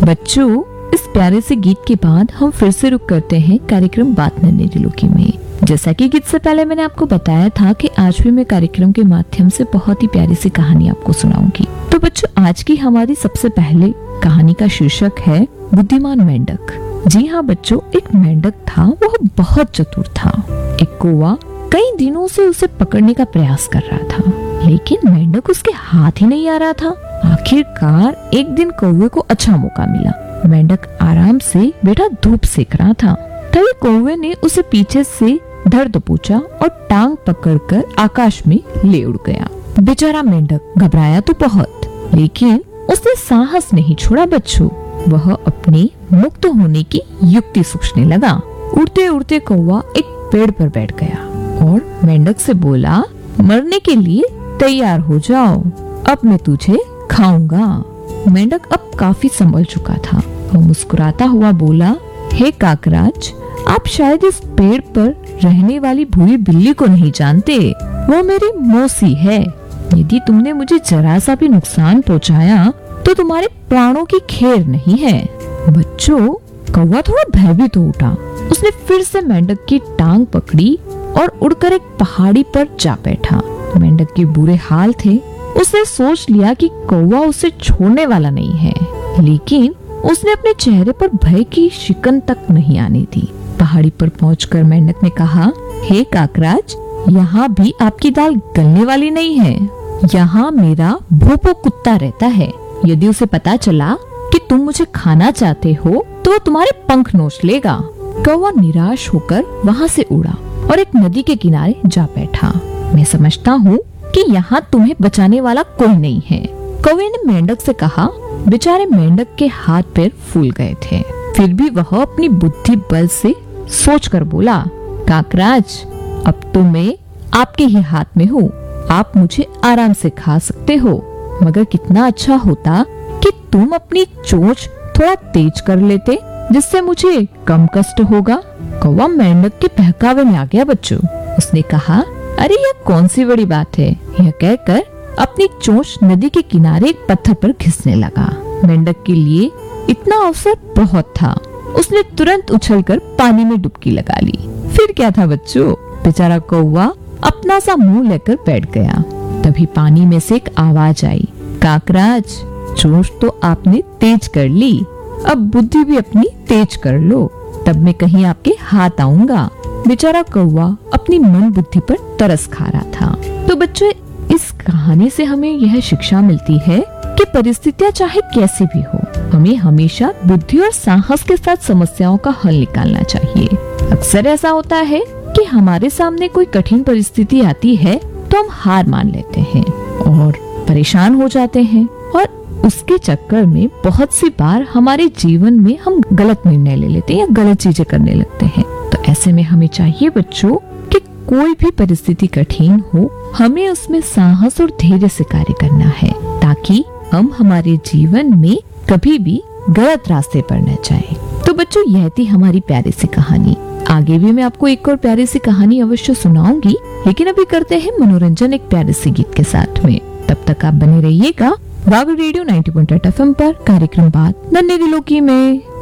बच्चों, इस प्यारे से गीत के बाद हम फिर से रुक करते हैं कार्यक्रम बात नन्हे दिलों की में। जैसा कि गीत से पहले मैंने आपको बताया था कि आज भी मैं कार्यक्रम के माध्यम से बहुत ही प्यारी सी कहानी आपको सुनाऊंगी। तो बच्चों, आज की हमारी सबसे पहले कहानी का शीर्षक है बुद्धिमान मेंढक। जी हाँ बच्चों, एक मेंढक था, वह बहुत चतुर था। एक कौवा कई दिनों से उसे पकड़ने का प्रयास कर रहा था, लेकिन मेंढक उसके हाथ ही नहीं आ रहा था। आखिरकार एक दिन कौवे को अच्छा मौका मिला। मेंढक आराम से बैठा धूप सेक रहा था। तभी कौवे ने उसे पीछे से धर दबोचा और टांग पकड़कर आकाश में ले उड़ गया। बेचारा मेंढक घबराया तो बहुत, लेकिन उसने साहस नहीं छोड़ा बच्चों। वह अपने मुक्त होने की युक्ति सोचने लगा। उड़ते उड़ते कौवा एक पेड़ पर बैठ गया और मेंढक से बोला, मरने के लिए तैयार हो जाओ, अब मैं तुझे खाऊंगा। मेंढक अब काफी संभल चुका था। वह मुस्कुराता हुआ बोला, हे काकराज, आप शायद इस पेड़ पर रहने वाली भूरी बिल्ली को नहीं जानते। वो मेरी मौसी है। यदि तुमने मुझे जरा सा भी नुकसान पहुंचाया तो तुम्हारे प्राणों की खैर नहीं है। बच्चों, कौवा थोड़ा भयभीत हो उठा। उसने फिर से मेंढक की टांग पकड़ी और उड़कर एक पहाड़ी पर जा बैठा। मेंढक के बुरे हाल थे। उसने सोच लिया कि कौवा उसे छोड़ने वाला नहीं है, लेकिन उसने अपने चेहरे पर भय की शिकन तक नहीं आने दी। पहाड़ी पर पहुंचकर मेंढक ने कहा, हे काकराज, यहाँ भी आपकी दाल गलने वाली नहीं है। यहाँ मेरा भोपो कुत्ता रहता है। यदि उसे पता चला कि तुम मुझे खाना चाहते हो तो वो तुम्हारे पंख नोच लेगा। कौवा निराश होकर वहाँ से उड़ा और एक नदी के किनारे जा बैठा। मैं समझता हूँ कि यहाँ तुम्हें बचाने वाला कोई नहीं है, कौवे ने मेंढक से कहा। बेचारे मेंढक के हाथ पैर फूल गए थे, फिर भी वह अपनी बुद्धि बल से सोचकर बोला, काकराज, अब तो मैं आपके ही हाथ में हूँ। आप मुझे आराम से खा सकते हो, मगर कितना अच्छा होता कि तुम अपनी चोंच थोड़ा तेज कर लेते, जिससे मुझे कम कष्ट होगा। कौवा मेंढक के बहकावे में आ गया बच्चों। उसने कहा, अरे यह कौन सी बड़ी बात है। यह कहकर अपनी चोंच नदी के किनारे एक पत्थर पर घिसने लगा। मेंढक के लिए इतना अवसर बहुत था। उसने तुरंत उछलकर पानी में डुबकी लगा ली। फिर क्या था बच्चों, बेचारा कौवा अपना सा मुंह लेकर बैठ गया। तभी पानी में से एक आवाज आई, काकराज, चोंच तो आपने तेज कर ली, अब बुद्धि भी अपनी तेज कर लो, तब मैं कहीं आपके हाथ आऊंगा। बेचारा कौवा अपनी मन बुद्धि पर तरस खा रहा था। तो बच्चों, इस कहानी से हमें यह शिक्षा मिलती है कि परिस्थितियां चाहे कैसी भी हो, हमें हमेशा बुद्धि और साहस के साथ समस्याओं का हल निकालना चाहिए। अक्सर ऐसा होता है कि हमारे सामने कोई कठिन परिस्थिति आती है तो हम हार मान लेते हैं और परेशान हो जाते हैं, और उसके चक्कर में बहुत सी बार हमारे जीवन में हम गलत निर्णय ले लेते हैं या गलत चीजें करने लगते हैं। तो ऐसे में हमें चाहिए बच्चों कि कोई भी परिस्थिति कठिन हो, हमें उसमें साहस और धैर्य से कार्य करना है, ताकि हम हमारे जीवन में कभी भी गलत रास्ते पर न जाएं। तो बच्चों, यह थी हमारी प्यारी सी कहानी। आगे भी मैं आपको एक और प्यारी सी कहानी अवश्य सुनाऊंगी, लेकिन अभी करते हैं मनोरंजन एक प्यारे सी गीत के साथ में। तब तक आप बने रहिएगा वाग रेडियो 90.8 FM पर कार्यक्रम बात नन्हे दिलों की में।